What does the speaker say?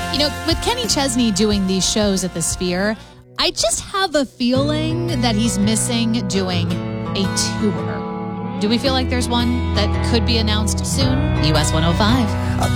You know, with Kenny Chesney doing these shows at the Sphere, I just have a feeling that he's missing doing a tour. Do we feel like there's one that could be announced soon? US 105.